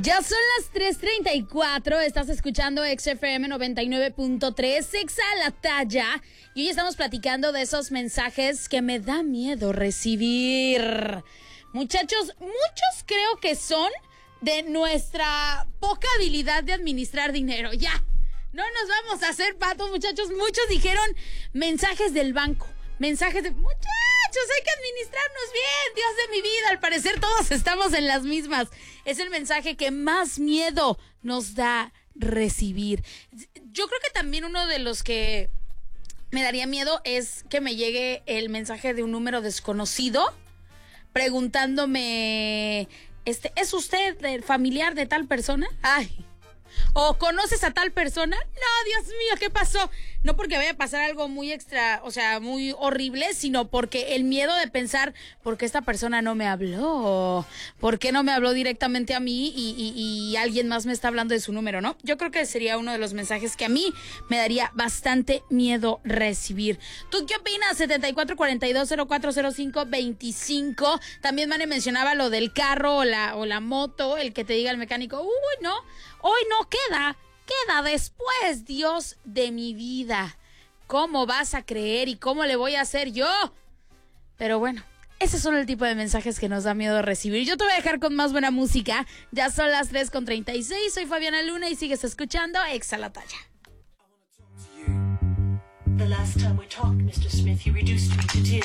Ya son las 3:34, estás escuchando XFM 99.3, Exa la Talla, y hoy estamos platicando de esos mensajes que me da miedo recibir. Muchachos, muchos creo que son de nuestra poca habilidad de administrar dinero, ya. No nos vamos a hacer patos, muchachos. Muchos dijeron mensajes del banco, mensajes de... Muchachos, hay que administrarnos bien, Dios de mi vida. Al parecer todos estamos en las mismas. Es el mensaje que más miedo nos da recibir. Yo creo que también uno de los que me daría miedo es que me llegue el mensaje de un número desconocido preguntándome, ¿es usted el familiar de tal persona? Ay. ¿O conoces a tal persona? No, Dios mío, ¿qué pasó? No porque vaya a pasar algo muy extra, o sea, muy horrible, sino porque el miedo de pensar, ¿por qué esta persona no me habló? ¿Por qué no me habló directamente a mí y alguien más me está hablando de su número, no? Yo creo que sería uno de los mensajes que a mí me daría bastante miedo recibir. ¿Tú qué opinas? 7442040525. También Mane mencionaba lo del carro o la moto, el que te diga el mecánico, uy, no, hoy no queda después, Dios de mi vida. ¿Cómo vas a creer y cómo le voy a hacer yo? Pero bueno, ese son el tipo de mensajes que nos da miedo recibir. Yo te voy a dejar con más buena música. Ya son las 3:36. Soy Fabiana Luna y sigues escuchando Exa la Talla. The last time we talked, Mr. Smith, you reduced me to tears.